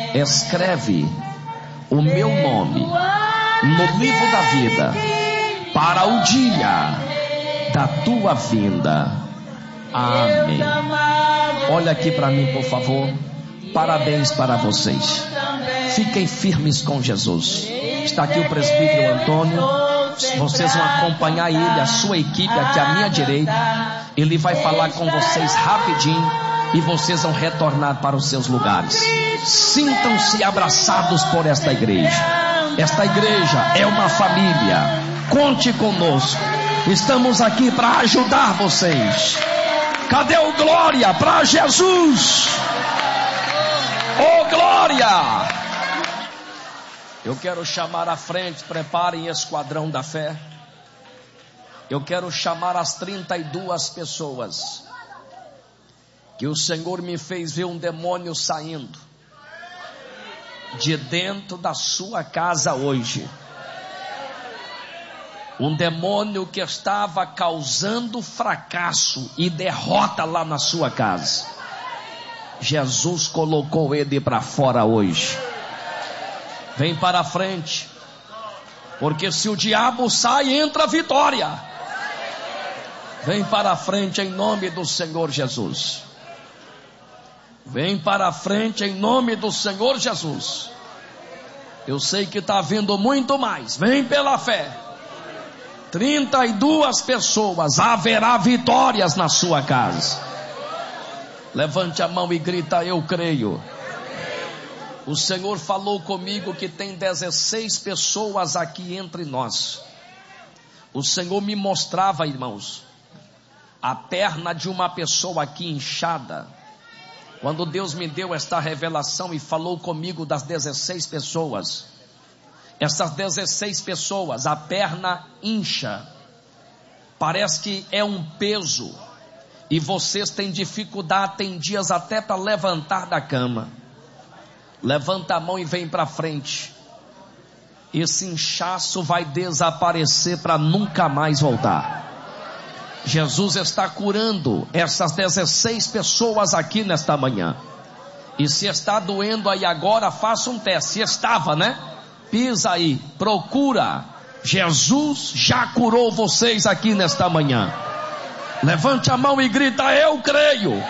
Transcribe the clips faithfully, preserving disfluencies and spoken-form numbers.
escreve o meu nome no livro da vida para o dia da tua vinda. Amém. Olha aqui para mim, por favor. Parabéns para vocês. Fiquem firmes com Jesus. Está aqui o presbítero Antônio. Vocês vão acompanhar ele, a sua equipe aqui à minha direita. Ele vai falar com vocês rapidinho e vocês vão retornar para os seus lugares. Sintam-se abraçados por esta igreja. Esta igreja é uma família. Conte conosco. Estamos aqui para ajudar vocês. Cadê o glória para Jesus? Oh, glória! Eu quero chamar à frente, preparem esquadrão da fé. Eu quero chamar as trinta e duas pessoas que o Senhor me fez ver um demônio saindo de dentro da sua casa hoje. Um demônio que estava causando fracasso e derrota lá na sua casa. Jesus colocou ele para fora hoje. Vem para a frente, porque se o diabo sai, entra a vitória. Vem para a frente em nome do Senhor Jesus. Vem para a frente em nome do Senhor Jesus. Eu sei que está vindo muito mais. Vem pela fé. trinta e duas pessoas, haverá vitórias na sua casa. Levante a mão e grita: eu creio. O Senhor falou comigo que tem dezesseis pessoas aqui entre nós. O Senhor me mostrava, irmãos, a perna de uma pessoa aqui inchada. Quando Deus me deu esta revelação e falou comigo das dezesseis pessoas, essas dezesseis pessoas, a perna incha, parece que é um peso, e vocês têm dificuldade, tem dias até para levantar da cama. Levanta a mão e vem para frente. Esse inchaço vai desaparecer para nunca mais voltar. Jesus está curando essas dezesseis pessoas aqui nesta manhã. E se está doendo aí agora, faça um teste. Se estava, né? Pisa aí, procura. Jesus já curou vocês aqui nesta manhã. Levante a mão e grita: eu creio.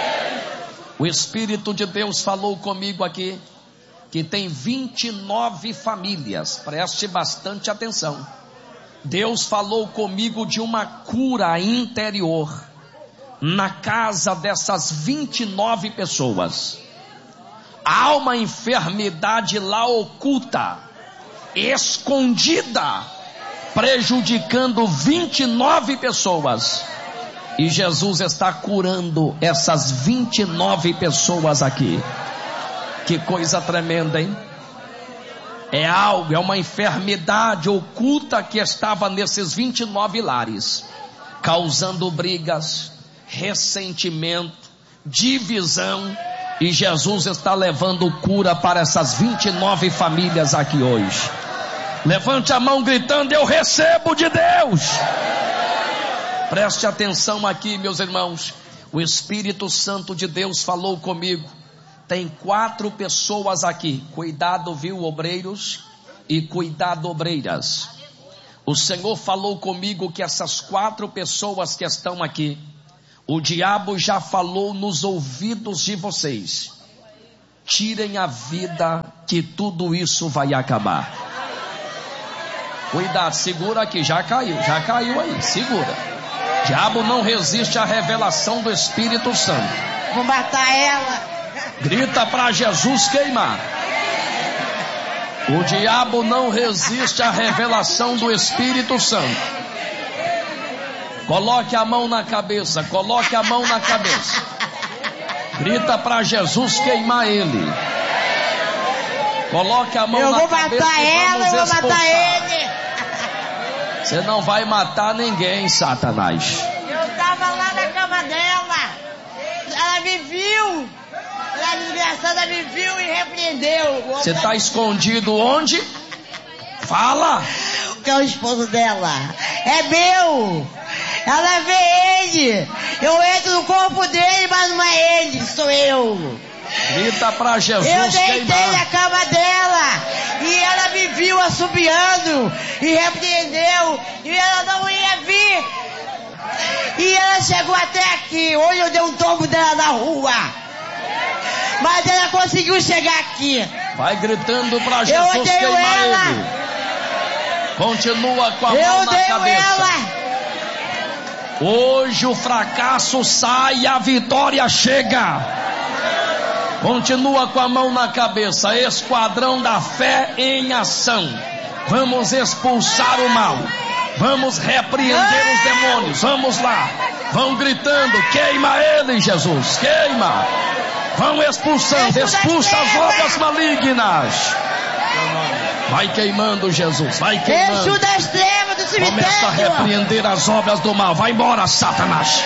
O Espírito de Deus falou comigo aqui que tem vinte e nove famílias. Preste bastante atenção. Deus falou comigo de uma cura interior na casa dessas vinte e nove pessoas. Há uma enfermidade lá oculta, escondida, prejudicando vinte e nove pessoas. E Jesus está curando essas vinte e nove pessoas aqui. Que coisa tremenda, hein? É algo, é uma enfermidade oculta que estava nesses vinte e nove lares, causando brigas, ressentimento, divisão. E Jesus está levando cura para essas vinte e nove famílias aqui hoje. Levante a mão gritando: eu recebo de Deus. Preste atenção aqui, meus irmãos. O Espírito Santo de Deus falou comigo. Tem quatro pessoas aqui. Cuidado, viu, obreiros? E cuidado, obreiras. O Senhor falou comigo que essas quatro pessoas que estão aqui, o diabo já falou nos ouvidos de vocês: tirem a vida, que tudo isso vai acabar. Cuidado, segura aqui, já caiu, já caiu aí, segura. Diabo não resiste à revelação do Espírito Santo. Vou matar ela. Grita para Jesus queimar. O diabo não resiste à revelação do Espírito Santo. Coloque a mão na cabeça, coloque a mão na cabeça. Grita para Jesus queimar ele. Coloque a mão eu na vou cabeça matar e ela, vamos eu vou expulsar. matar ele. Você não vai matar ninguém, Satanás. Eu estava lá na cama dela. Ela me viu. A desgraçada me viu e repreendeu. Você está escondido onde? Fala. Que é o esposo dela. É meu. Ela vê ele. Eu entro no corpo dele, mas não é ele, sou eu. Grita pra Jesus Eu deitei queimar. na cama dela e ela me viu assobiando e repreendeu e ela não ia vir. E ela chegou até aqui. Hoje eu dei um tombo dela na rua, mas ela conseguiu chegar aqui. Vai gritando pra Eu Jesus odeio queimar ela. ele. Continua com a Eu mão na odeio cabeça. ela. Hoje o fracasso sai e a vitória chega. Continua com a mão na cabeça. Esquadrão da fé em ação. Vamos expulsar o mal. Vamos repreender os demônios. Vamos lá. Vão gritando. Queima ele, Jesus. Queima. Vão expulsando. Expulsa as obras malignas. Vai queimando, Jesus. Vai queimando. Eixo da extrema do cemitério. Começa a repreender as obras do mal. Vai embora, Satanás.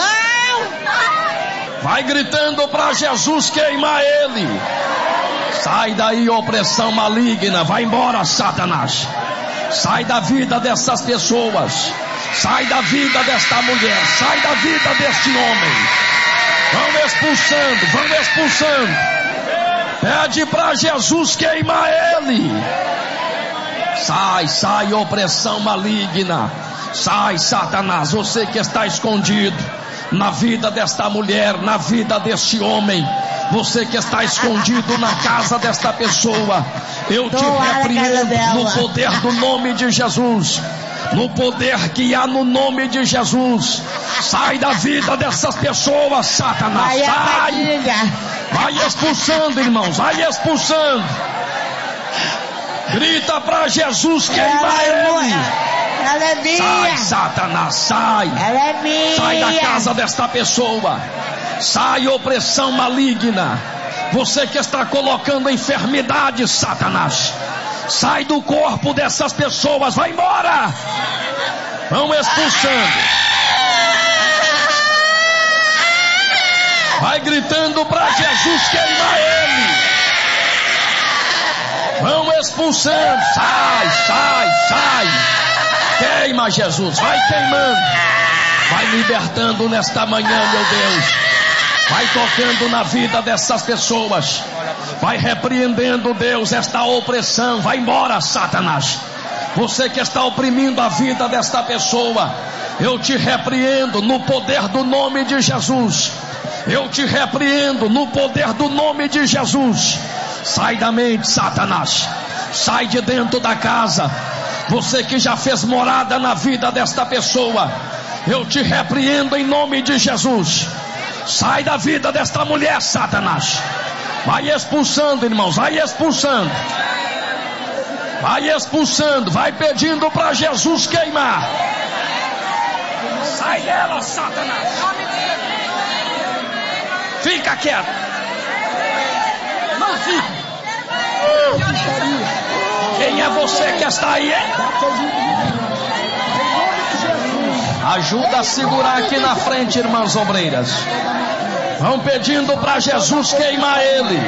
Não. Vai gritando para Jesus queimar ele. Sai daí, opressão maligna. Vai embora, Satanás. Sai da vida dessas pessoas. Sai da vida desta mulher. Sai da vida deste homem. Vão expulsando, vão expulsando. Pede para Jesus queimar ele. Sai, sai, opressão maligna. Sai, Satanás, você que está escondido na vida desta mulher, na vida deste homem, você que está escondido na casa desta pessoa, eu te repreendo no poder do nome de Jesus, no poder que há no nome de Jesus. Sai da vida dessas pessoas, Satanás, sai. Vai expulsando, irmãos, vai expulsando. Grita para Jesus queimar ele. Ela é minha. Sai, Satanás, sai. Ela é minha. Sai da casa desta pessoa. Sai, opressão maligna. Você que está colocando enfermidade, Satanás, sai do corpo dessas pessoas. Vai embora. Vão expulsando. Vai gritando para Jesus queimar ele. Vão expulsando. Sai, sai, sai. Queima, Jesus. Vai queimando. Vai libertando nesta manhã, meu Deus. Vai tocando na vida dessas pessoas. Vai repreendendo, Deus, esta opressão. Vai embora, Satanás. Você que está oprimindo a vida desta pessoa, eu te repreendo no poder do nome de Jesus. Eu te repreendo no poder do nome de Jesus. Sai da mente, Satanás. Sai de dentro da casa. Você que já fez morada na vida desta pessoa, eu te repreendo em nome de Jesus. Sai da vida desta mulher, Satanás. Vai expulsando, irmãos, vai expulsando. Vai expulsando, vai pedindo para Jesus queimar. Sai dela, Satanás. Fica quieto. Não fica. Quem é você que está aí, hein? Ajuda a segurar aqui na frente, irmãs obreiras. Vão pedindo para Jesus queimar ele.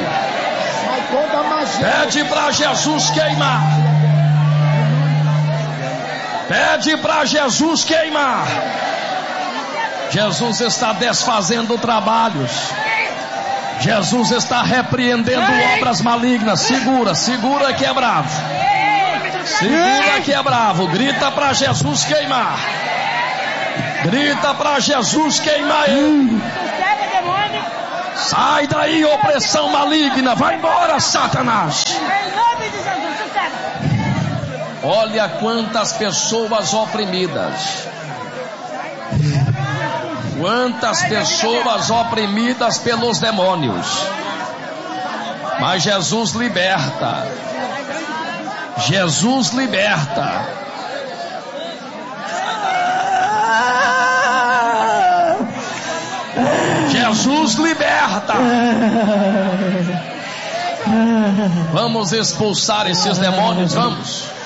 Pede para Jesus queimar. Pede para Jesus queimar. Jesus está desfazendo trabalhos. Jesus está repreendendo obras malignas. Segura, segura que é bravo. Segura que é bravo. Grita para Jesus queimar. Grita para Jesus queimar ele. Sai daí, opressão maligna. Vai embora, Satanás. Olha quantas pessoas oprimidas. Quantas pessoas oprimidas pelos demônios. Mas Jesus liberta. Jesus liberta. Jesus liberta. Vamos expulsar esses demônios, vamos.